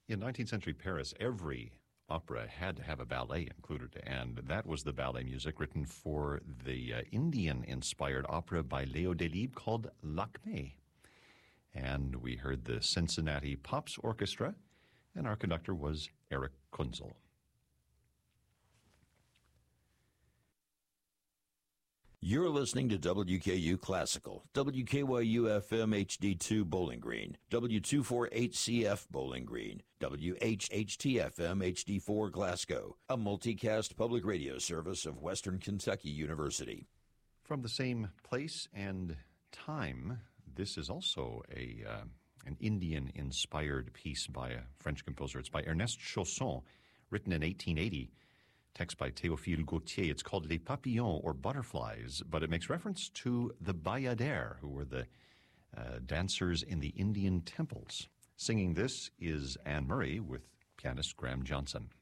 In 19th century Paris, every opera had to have a ballet included, and that was the ballet music written for the Indian-inspired opera by Leo Delibes called Lakmé. And we heard the Cincinnati Pops Orchestra, and our conductor was Eric Kunzel. You're listening to WKU Classical, WKYU-FM HD2 Bowling Green, W248CF Bowling Green, WHHT-FM HD4 Glasgow, a multicast public radio service of Western Kentucky University. From the same place and time, this is also an Indian-inspired piece by a French composer. It's by Ernest Chausson, written in 1880. Text by Théophile Gautier. It's called Les Papillons, or Butterflies, but it makes reference to the Bayadères, who were the dancers in the Indian temples. Singing this is Anne Murray with pianist Graham Johnson.